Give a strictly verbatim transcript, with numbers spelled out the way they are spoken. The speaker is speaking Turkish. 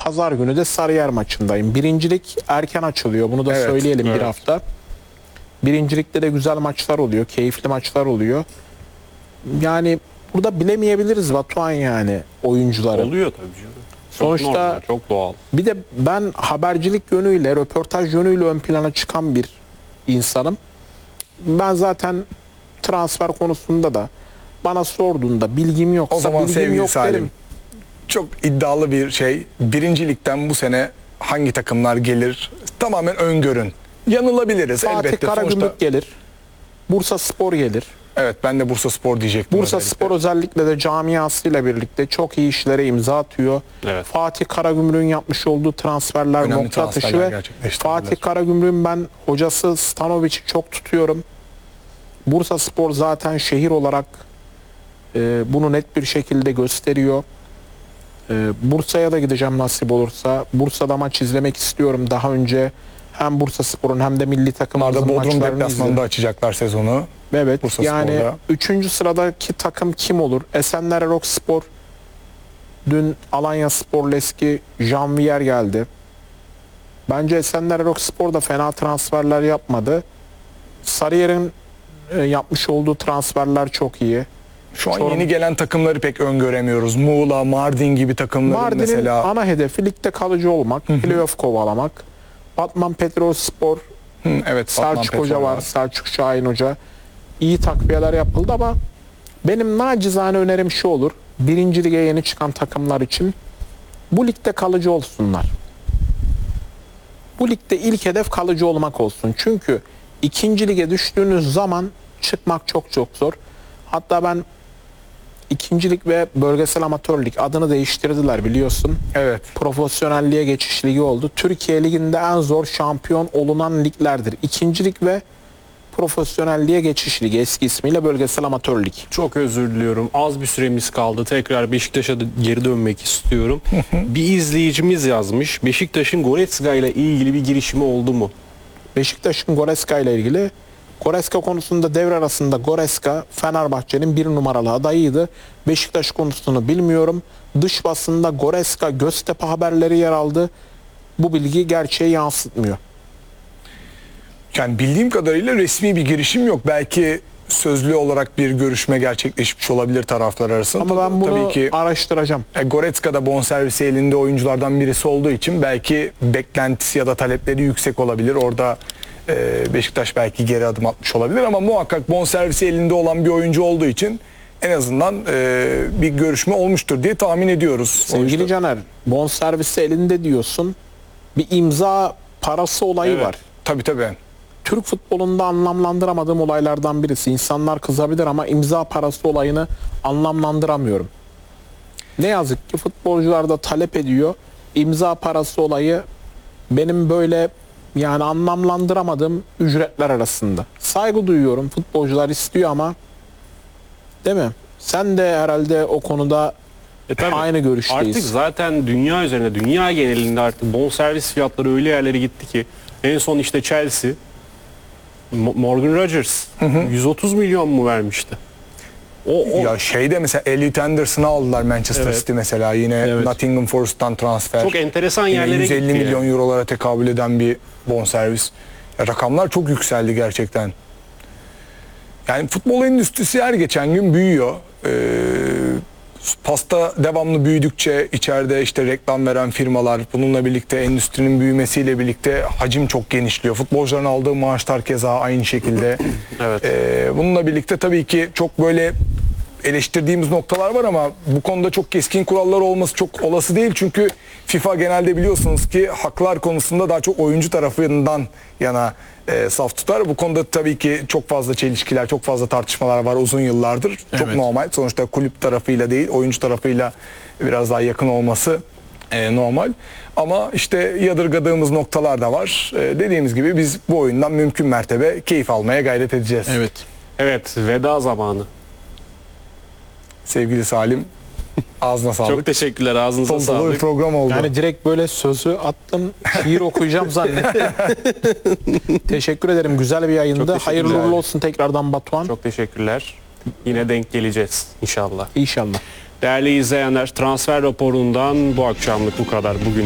Pazar günü de Sarıyer maçındayım. Birincilik erken açılıyor. Bunu da Evet, söyleyelim evet. bir hafta. Birincilikte de güzel maçlar oluyor. Keyifli maçlar oluyor. Yani burada bilemeyebiliriz Batuhan yani oyuncuları. Oluyor tabii canım. Çok Sonuçta normal, çok doğal. bir de ben habercilik yönüyle, röportaj yönüyle ön plana çıkan bir insanım. Ben zaten transfer konusunda da bana sorduğunda bilgim yoksa O zaman bilgim sevgili yok Salim, derim. çok iddialı bir şey. Birincilikten bu sene hangi takımlar gelir? Tamamen öngörün. Yanılabiliriz Fatih elbette. Karagümrük Sonuçta, gelir. Bursa Spor gelir. evet, ben de Bursa Spor diyecektim. Bursa özellikle. Spor özellikle de camiasıyla birlikte çok iyi işlere imza atıyor. Evet. Fatih Karagümrük'ün yapmış olduğu transferler Önemli nokta atışı transferler ve gerçekleştirdiler. Fatih Karagümrük'ün ben hocası Stanovic'i çok tutuyorum. Bursa Spor zaten şehir olarak e, bunu net bir şekilde gösteriyor. E, Bursa'ya da gideceğim nasip olursa. Bursa'da maç izlemek istiyorum. Daha önce hem Bursa Spor'un hem de milli Onlar takımımızın da Bodrum maçlarını izledim. deplasmanında açacaklar sezonu. Evet, Bursa yani Spor'da. üçüncü sıradaki takım kim olur? Esenler Erok Spor. Dün Alanya Spor'la eski Janvier geldi. Bence Esenler Erok Spor da fena transferler yapmadı. Sarıyer'in e, yapmış olduğu transferler çok iyi. Şu an Çorum- yeni gelen takımları pek öngöremiyoruz. Muğla, Mardin gibi takımların Mardin'in mesela. ana hedefi ligde kalıcı olmak, playoff kovalamak. Batman Petrolspor, Hı, evet, Batman Selçuk Petrol Hoca var, Selçuk Şahin Hoca. İyi takviyeler yapıldı ama benim nacizane önerim şu olur. Birinci lige yeni çıkan takımlar için bu ligde kalıcı olsunlar. Bu ligde ilk hedef kalıcı olmak olsun. Çünkü ikinci lige düştüğünüz zaman çıkmak çok çok zor. Hatta ben ikinci lig ve bölgesel amatör lig adını değiştirdiler biliyorsun. Evet. Profesyonelliğe geçiş ligi oldu. Türkiye liginde en zor şampiyon olunan liglerdir. İkinci lig ve profesyonelliğe geçiş ligi, eski ismiyle bölgesel amatör lig. Çok özür diliyorum. Az bir süremiz kaldı. Tekrar Beşiktaş'a da geri dönmek istiyorum. Bir izleyicimiz yazmış. Beşiktaş'ın Goretzka ile ilgili bir girişimi oldu mu? Beşiktaş'ın Goretzka ile ilgili Goretzka konusunda devre arasında Goretzka Fenerbahçe'nin bir numaralı adayıydı. Beşiktaş konusunu bilmiyorum. Dış basında Goretzka Göztepe haberleri yer aldı. Bu bilgi gerçeği yansıtmıyor. Yani bildiğim kadarıyla resmi bir girişim yok. Belki sözlü olarak bir görüşme gerçekleşmiş olabilir taraflar arasında. Ama ben bunu Tabii ki araştıracağım. e, Goretzka da bonservisi elinde oyunculardan birisi olduğu için belki beklentisi ya da talepleri yüksek olabilir. Orada e, Beşiktaş belki geri adım atmış olabilir ama muhakkak bonservisi elinde olan bir oyuncu olduğu için en azından e, bir görüşme olmuştur diye tahmin ediyoruz. Sevgili Sonuçta- Caner, bonservisi elinde diyorsun. Bir imza parası olayı Evet. var. Tabii tabii. Türk futbolunda anlamlandıramadığım olaylardan birisi. İnsanlar kızabilir ama imza parası olayını anlamlandıramıyorum. Ne yazık ki futbolcular da talep ediyor. İmza parası olayı benim böyle yani anlamlandıramadığım ücretler arasında. Saygı duyuyorum. Futbolcular istiyor ama değil mi? Sen de herhalde o konuda E tabii. aynı görüşteyiz. Artık zaten dünya üzerinde, dünya genelinde artık bonservis fiyatları öyle yerlere gitti ki en son işte Chelsea Mo- Morgan Rodgers yüz otuz milyon mu vermişti? O, o Ya şeyde mesela Elliot Anderson'ı aldılar Manchester Evet. City mesela yine Evet. Nottingham Forest'tan transfer. çok enteresan Yine yerlere yüz elli gitti. milyon yani. eurolara tekabül eden bir bonservis. Ya rakamlar çok yükseldi gerçekten. Yani futbol endüstrisi her geçen gün büyüyor. Ee, pasta devamlı büyüdükçe içeride işte reklam veren firmalar, bununla birlikte endüstrinin büyümesiyle birlikte hacim çok genişliyor. Futbolcuların aldığı maaşlar keza aynı şekilde. Evet. Ee, bununla birlikte tabii ki çok böyle eleştirdiğimiz noktalar var ama bu konuda çok keskin kurallar olması çok olası değil. Çünkü FIFA genelde biliyorsunuz ki haklar konusunda daha çok oyuncu tarafından yana e, saf tutar. Bu konuda tabii ki çok fazla çelişkiler, çok fazla tartışmalar var uzun yıllardır. Çok Evet. normal. Sonuçta kulüp tarafıyla değil, oyuncu tarafıyla biraz daha yakın olması e, normal. Ama işte yadırgadığımız noktalar da var. E, dediğimiz gibi biz bu oyundan mümkün mertebe keyif almaya gayret edeceğiz. Evet. Evet, veda zamanı. Sevgili Salim, ağzına sağlık. Çok teşekkürler, ağzınıza Dolu dolu bir sağlık. program oldu. Yani direkt böyle sözü attın, şiir okuyacağım zannettim. Teşekkür ederim. Güzel bir yayındı. Çok teşekkürler. Hayırlı uğurlu olsun tekrardan Batuhan. Çok teşekkürler. Yine denk geleceğiz inşallah. İnşallah. Değerli izleyenler, transfer raporundan bu akşamlık bu kadar. Bugün